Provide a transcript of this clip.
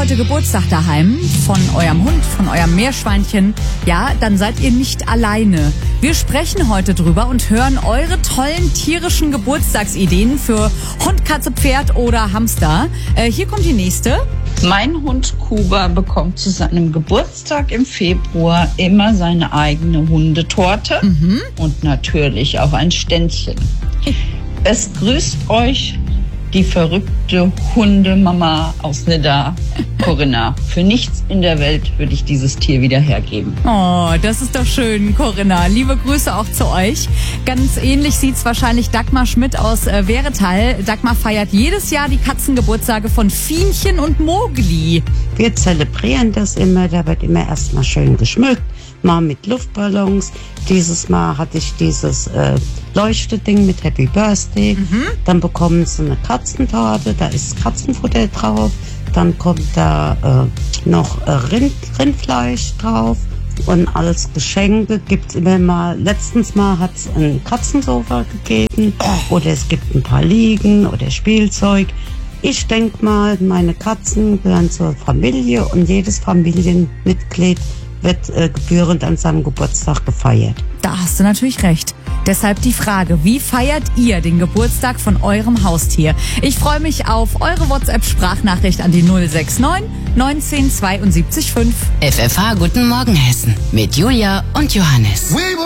heute Geburtstag daheim von eurem Hund, von eurem Meerschweinchen, ja, dann seid ihr nicht alleine. Wir sprechen heute drüber und hören eure tollen tierischen Geburtstagsideen für Hund, Katze, Pferd oder Hamster. Hier kommt die nächste. Mein Hund Kuba bekommt zu seinem Geburtstag im Februar immer seine eigene Hundetorte und natürlich auch ein Ständchen. Es grüßt euch die verrückte Hundemama aus Nidda, Corinna. Für nichts in der Welt würde ich dieses Tier wieder hergeben. Oh, das ist doch schön, Corinna. Liebe Grüße auch zu euch. Ganz ähnlich sieht's wahrscheinlich Dagmar Schmidt aus Wehretal. Dagmar feiert jedes Jahr die Katzengeburtstage von Fienchen und Mogli. Wir zelebrieren das immer, da wird immer erstmal schön geschmückt, mal mit Luftballons. Dieses Mal hatte ich dieses Leuchteding mit Happy Birthday. Dann bekommen sie eine Katzentorte, da ist Katzenfutter drauf. Dann kommt da noch Rindfleisch drauf. Und als Geschenke gibt's immer mal, letztens mal hat's ein Katzensofa gegeben. Oder es gibt ein paar Liegen oder Spielzeug. Ich denke mal, meine Katzen gehören zur Familie und jedes Familienmitglied wird gebührend an seinem Geburtstag gefeiert. Da hast du natürlich recht. Deshalb die Frage, wie feiert ihr den Geburtstag von eurem Haustier? Ich freue mich auf eure WhatsApp-Sprachnachricht an die 069 19 72 5. FFH Guten Morgen Hessen mit Julia und Johannes.